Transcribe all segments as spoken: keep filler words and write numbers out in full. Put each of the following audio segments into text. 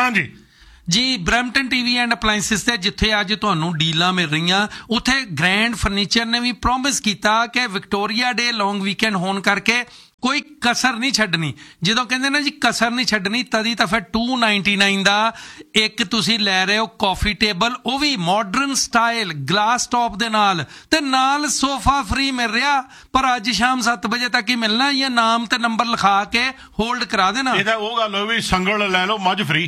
हाँ जी जी Brampton TV and appliances ते जिथे अज तुहानू डीलां मिल रही उत्थे ग्रैंड फर्नीचर ने भी प्रोमिस किया कि विक्टोरिया डे लॉन्ग वीकेंड होने करके कोई कसर नहीं छड्डनी। जदों कहंदे ना जी कसर नहीं छड्डनी तदी तां फिर टू नाइनटी नाइन का एक तुसीं लै रहे हो कॉफी टेबल, वो भी मॉडर्न स्टाइल ग्लास टॉप दे नाल ते नाल सोफा फ्री मिल रहा। पर अज शाम सत्त बजे तक ही मिलना, या नाम ते नंबर लिखा के होल्ड करा देना। ये वो गल हो भी संगल लै लो मज फ्री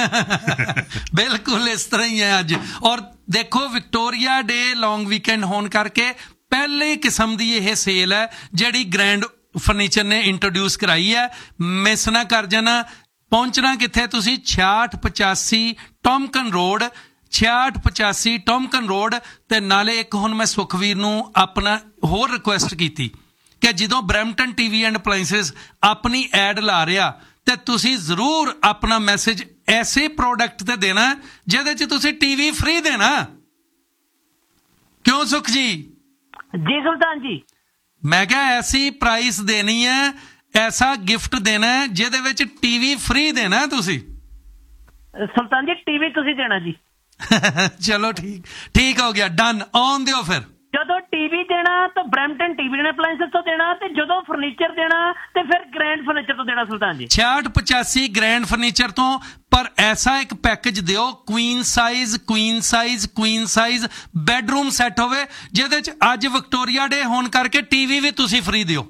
बिल्कुल इस तरह ही है अज। और देखो विक्टोरिया डे लॉन्ग वीकेंड होने करके पहले किस्म की यह सेल है जिहड़ी ग्रैंड फर्नीचर ने इंट्रोड्यूस कराई है। मिस ना कर जाना। पहुंचना कित्थे तुसी छियाठ पचासी टॉमकन रोड, छियाठ पचासी टॉमकन रोड। ते नाले एक हुण मैं सुखवीर नूं अपना होर रिक्वेस्ट कीती कि जदों ब्रैम्पटन टीवी एंड अपलाइंसिस अपनी एड ला रहा ते तुसी जरूर अपना मैसेज ऐसे प्रोडक्ट ते देना जिहदे च तुसी टीवी फ्री देना। क्यों सुख जी? जी सुल्तान जी, मैं क्या ऐसी प्राइस देनी है, ऐसा गिफ्ट देना है जिहदे विच टीवी फ्री देना है तुसी। सुल्तान जी टीवी तुसी देना जी। चलो ठीक ठीक हो गया, डन। ऑन दियो फिर ਜਦੋਂ टीवी देना तो ब्रैम्पटन टीवी ने अपलाइंसेस तो देना, ते ਜਦੋਂ फर्नीचर देना ते फिर ग्रैंड फर्नीचर तो देना। सुल्तान जी छियाठ पचासी ग्रैंड फर्नीचर तो, पर ऐसा एक पैकेज दियो queen size queen size queen size bedroom set होवे जिहदे च अज विक्टोरिया डे होने करके टीवी भी तुसी फ्री दियो।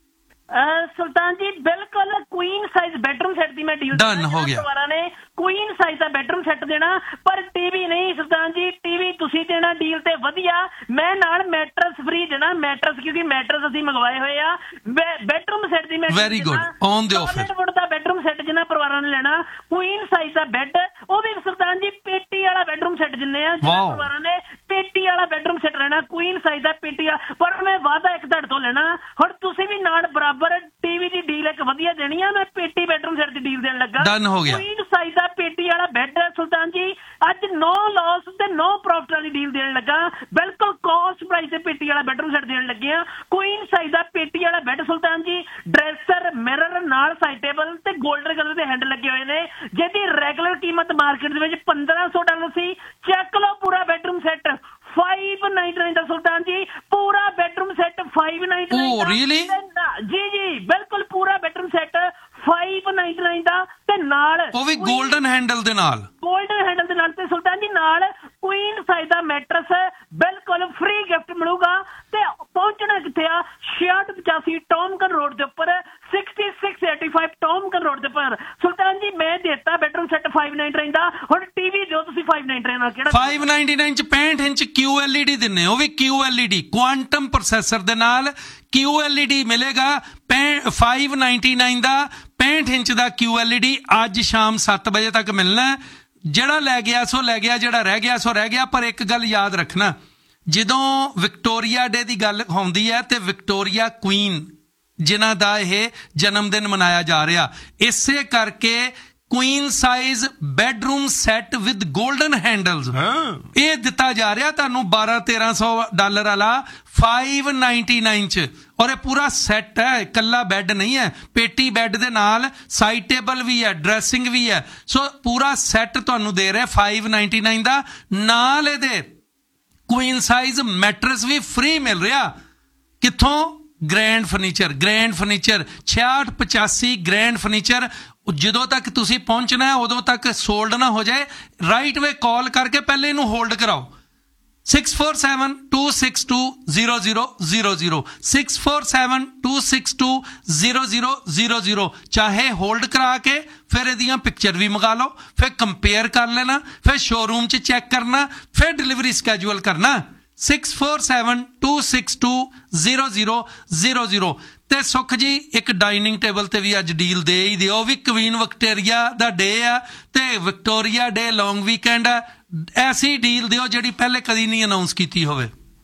सुल्तान जी बिल्कुल क्वीन साइज बेडरूम सेट दी मैं डील डन हो गया। दोबारा ने क्वीन साइज का बेडरूम सेट देना, पर टीवी नहीं सुल्तान जी, टीवी तुसी देना डील ते वधिया। मैं नाल मैट्रेस फ्री देना, मैट्रेस क्योंकि मैट्रेस ਅਸੀਂ ਮੰਗਵਾਏ ਹੋਏ ਆ। बेडरूम सेट दी मैं वेरी गुड, ऑन दियो फिर। सॉलिड वुड दा बेडरूम सेट जिन्ना परिवारां ने लेना, क्वीन साइज दा बेड, ਉਹ ਵੀ सुल्तान जी पेटी वाला बेडरूम सेट जिन्ने आ परिवारां ने पेटी वाला बेडरूम सेट लेना, क्वीन साइज दा पेटी वाला। पर मैं वादा एक ਤੁਹਾਡੇ ਤੋਂ ਲੈਣਾ, ਹੁਣ ਤੁਸੀਂ ਵੀ ਨਾਲ ਬਰਾਬਰ टीवी ਦੀ ਡੀਲ ਇੱਕ ਵਧੀਆ ਦੇਣੀ ਆ। ਮੈਂ पेटी बेडरूम सेट ਦੀ ਡੀਲ ਦੇਣ ਲੱਗਾ। डन हो गया। क्वीन साइज ਦਾ पेटी ਵਾਲਾ ਬੈੱਡ ਹੈ ਸੁਲਤਾਨ ਜੀ, ਅੱਜ ਨੋ ਲਾਸ ਤੇ ਨੋ ਪ੍ਰੋਫਿਟ ਵਾਲੀ ਡੀਲ ਦੇਣ ਲੱਗਾ। ਬਿਲਕੁਲ ਕਾਸਟ ਪ੍ਰਾਈਸ ਤੇ पेटी ਵਾਲਾ बेडरूम सेट ਦੇਣ ਲੱਗੇ ਆ। क्वीन ਸਾਈਜ਼ ਦਾ पेटी ਵਾਲਾ ਬੈੱਡ ਸੁਲਤਾਨ ਜੀ, ਡਰੈਸਰ ਮਿਰਰ ਨਾਲ ਸਾਈਡ ਟੇਬਲ ਤੇ 골ਡਨ ਕਲਰ ਦੇ ਹੈਂਡਲ ਲੱਗੇ ਹੋਏ ਨੇ, ਜਿਹਦੀ ਰੈਗੂਲਰ ਕੀਮਤ ਮਾਰਕੀਟ ਦੇ ਵਿੱਚ ਪੰਦਰਾਂ ਸੌ ਡਾਲਰ ਸੀ। ਚੈੱਕ ਲਓ ਪੂਰਾ bedroom set five ninety nine का सुल्तान जी, पूरा bedroom set five ninety nine. Oh, really? जी जी बिल्कुल पूरा bedroom set five ninety nine का ते नाल ਉਹ ਵੀ 골ਡਨ ਹੈਂਡਲ ਦੇ ਨਾਲ, 골ਡਨ ਹੈਂਡਲ ਦੇ ਨਾਲ ਤੇ ਸੁਲਤਾਨ ਜੀ ਨਾਲ क्वीन साइज ਦਾ मैट्रेस बिल्कुल फ्री गिफ्ट मिलूगा। ते पहुंचना किथे आ? छियाठ पचासी टॉमकन रोड के उपर, sixty six eighty five टॉमकन road के उपर। सुल्तान जी मैं देता bedroom set five ninety nine का, हुण टीवी दियो तुसी फाइव नाइनटी नाइन केड़ा फाइव नाइनटी नाइन च पैंठ inch Q L E D दिन्ने, वो भी Q L E D quantum processor दे नाल क्यू एल ई डी मिलेगा। फाइव नाइनटी नाइन का पैंठ इंच का क्यू एल ई डी अज शाम सत्त बजे तक मिलना। ਜਿਹੜਾ ਲੈ ਗਿਆ ਸੋ ਲੈ ਗਿਆ, ਜਿਹੜਾ ਰਹਿ ਗਿਆ ਸੋ ਰਹਿ ਗਿਆ। ਪਰ ਇੱਕ ਗੱਲ ਯਾਦ ਰੱਖਣਾ, ਜਦੋਂ ਵਿਕਟੋਰੀਆ ਡੇ ਦੀ ਗੱਲ ਹੁੰਦੀ ਹੈ ਤੇ ਵਿਕਟੋਰੀਆ ਕੁਈਨ ਜਿਨ੍ਹਾਂ ਦਾ ਇਹ ਜਨਮ ਦਿਨ ਮਨਾਇਆ ਜਾ ਰਿਹਾ, ਇਸੇ ਕਰਕੇ queen size bedroom sat with golden handles ये दिता जा रहा तुहानू बारह तेरह सौ डॉलर वाला फाइव नाइनटी नाइन च। और ये पूरा सैट है, कला बैड नहीं है, पेटी बैड दे नाल साइड टेबल भी है, ड्रेसिंग भी है। सो पूरा सैट तुहानू दे रहे फाइव नाइनटी नाइन का, नाल इहदे क्वीन साइज मैट्रेस भी फ्री मिल रहा। कित्थों? Grand furniture. ग्रैंड फर्नीचर छियाठ पचासी ग्रैंड फर्नीचर। ਜਦੋਂ तक तुसी पहुंचना है उदों तक सोल्ड ना हो जाए, राइट वे कॉल करके पहले इनू होल्ड कराओ। Six four seven two six to zero zero zero zero six four seven two six to zero zero zero zero. चाहे होल्ड करा के फिर इहदियां पिक्चर भी मंगा लो, फिर कंपेयर कर लेना, फिर शोरूम च चेक करना, फिर डिलीवरी स्कैजूअल करना। Six four seven two six to zero zero zero zero. ते सुख जी एक डाइनिंग टेबल ते भी अज डील दे ही दिओ, भी क्वीन विक्टोरिया दा डे आ ते विक्टोरिया डे लॉन्ग वीकेंड आ। ऐसी डील दिओ जिहड़ी पहले कदी नहीं अनाउंस कीती होवे।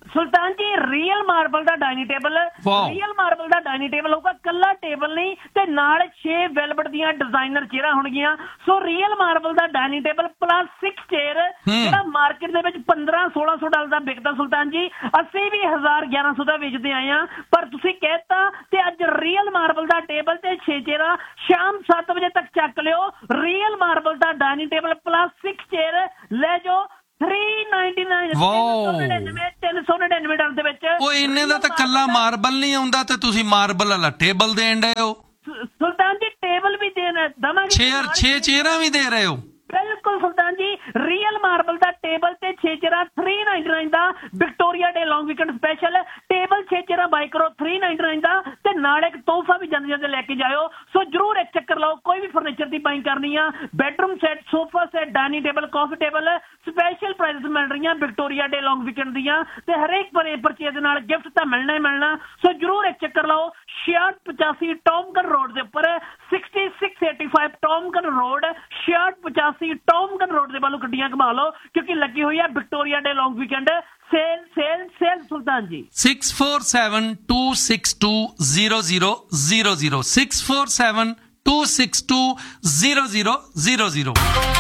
ਸੁਲਤਾਨ ਜੀ ਰੀਅਲ ਮਾਰਬਲ ਦਾ dining table wow. Real marble ਦਾ ਡਾਈਨਿੰਗ ਟੇਬਲ ਹੋਊਗਾ, ਕੱਲਾ ਟੇਬਲ ਨਹੀਂ ਤੇ ਨਾਲ ਛੇ ਵੈਲਵਟ ਦੀਆਂ ਡਿਜ਼ਾਈਨਰ ਚੇਅਰਾਂ ਹੋਣਗੀਆਂ। ਸੋ ਰੀਅਲ ਮਾਰਬਲ ਦਾ dining table plus six chair ਜਿਹੜਾ ਮਾਰਕੀਟ ਦੇ ਵਿੱਚ ਪੰਦਰਾਂ ਸੋਲਾਂ ਸੌ ਡਾਲਰ ਦਾ ਵਿਕਦਾ ਸੁਲਤਾਨ ਜੀ, ਅਸੀਂ ਵੀ ਹਜ਼ਾਰ ਗਿਆਰਾਂ ਸੌ ਦਾ ਵੇਚਦੇ ਆਏ ਆ, ਪਰ ਤੁਸੀਂ ਕਹਿਤਾ ਤੇ ਅੱਜ ਰੀਅਲ ਮਾਰਬਲ ਦਾ ਟੇਬਲ ਤੇ ਛੇ ਚੇਅਰਾਂ ਸ਼ਾਮ ਸੱਤ ਵਜੇ ਤੱਕ ਚੱਕ ਲਿਓ। ਰੀਅਲ ਮਾਰਬਲ ਦਾ dining table plus six chair ਲੈ ਜਾਓ ਤਿੰਨ ਸੌ ਨੜਿਨਵੇਂ ਤਿੰਨ ਸੌ ਨੜਿਨਵੇਂ ਡਾਲਰ ਦੇ ਵਿੱਚ। ਉਹ ਇੰਨੇ ਦਾ ਤਾਂ ਕੱਲਾ ਮਾਰਬਲ ਨਹੀਂ ਆਉਂਦਾ ਤੇ ਤੁਸੀਂ ਮਾਰਬਲ ਵਾਲਾ ਟੇਬਲ ਦੇਣ ਡਏ ਹੋ। ਸੁਲਤਾਨ ਜੀ ਟੇਬਲ ਵੀ ਦੇਣਾ ਦਵਾਂਗੇ, ਛੇ ਛੇ ਚੇਅਰਾਂ ਵੀ ਦੇ ਰਹੇ ਹੋ। ਬਿਲਕੁਲ ਸੁਲਤਾਨ ਜੀ ਰੀਅਲ ਮਾਰਬਲ ਦਾ ਟੇਬਲ ਤੇ ਛੇ ਚੇਅਰਾਂ ਤਿੰਨ ਸੌ ਨੜਿਨਵੇਂ ਦਾ ਵਿਕਟੋਰੀਆ ਡੇ ਲੌਂਗ ਵੀਕਐਂਡ ਸਪੈਸ਼ਲ ਟੇਬਲ ਛੇ ਚੇਅਰਾਂ ਬਾਈ ਕਰੋ ਤਿੰਨ ਸੌ ਨੜਿਨਵੇਂ ਦਾ ਤੇ ਨਾਲ ਇੱਕ ਤੋਹਫਾ ਵੀ ਜਾਂਦੇ ਜਾਂਦੇ ਲੈ ਕੇ ਜਾਇਓ। ਸੋ ਜਰੂਰ ਇੱਕ ਚੱਕਰ ਲਾਓ। ਕੋਈ ਵੀ ਫਰਨੀਚਰ ਦੀ ਬਾਈਂਗ ਕਰਨੀ ਆ, bedroom set, sofa set, dining table, ਕਾਫੀ ਟੇਬਲ ਸਪੈਸ਼ਲ ਪ੍ਰਾਈਸ ਮਿਲ ਰਹੀਆਂ ਵਿਕਟੋਰੀਆ ਡੇ ਲੌਂਗ ਵੀਕਐਂਡ ਦੀਆਂ ਤੇ ਹਰੇਕ ਪਰਚੇਜ਼ ਦੇ ਨਾਲ ਗਿਫਟ ਤਾਂ ਮਿਲਣਾ ਹੀ ਮਿਲਣਾ। ਸੋ ਜਰੂਰ ਇੱਕ ਚੱਕਰ ਲਾਓ। ਛਿਆਹਠ ਪਚਾਸੀ ਟੌਮਗਨ ਰੋਡ ਦੇ ਉੱਪਰ ਛਿਆਸੀ ਸੌ ਪਚਾਸੀ ਟੌਮਗਨ ਰੋਡ ਛਿਆਹਠ ਪਚਾਸੀ ਟੌਮਗਨ ਰੋਡ ਦੇ ਵੱਲੋਂ ਗੱਡੀਆਂ ਘੁਮਾ ਲਓ ਕਿਉਂਕਿ ਲੱਗੀ ਹੋਈ ਹੈ ਵਿਕਟੋਰੀਆ ਡੇ ਲੌਂਗ ਵੀਕਐਂਡ ਸੇਲ ਸੇਲ ਸੇਲ ਸੁਲਤਾਨ ਜੀ। Six four seven two six two zero zero zero zero six four seven two six two zero zero zero zero.